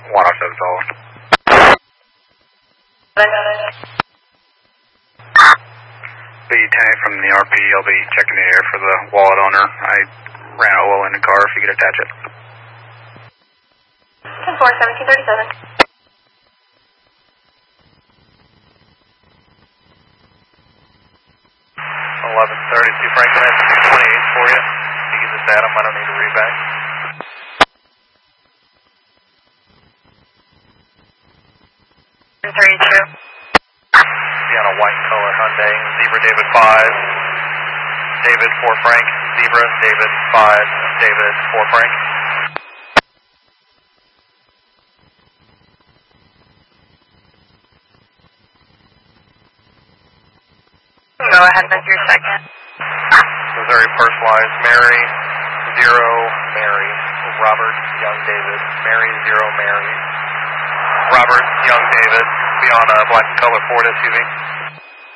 107 solid. B10 from the RP, I'll be checking the air for the wallet owner. I ran oil in the car if you could attach it. 10-4, 1737. 1132 Franklin, that's 228 for you. You get this Adam, I don't need to read back. 32. Be on a white color Hyundai, Zebra David 5, David 4 Frank, Zebra David 5, David 4 Frank. Go ahead with your second. Missouri personalized, Mary 0 Mary, Robert Young David, Mary 0 Mary, Robert Young David, be on a black color Ford SUV.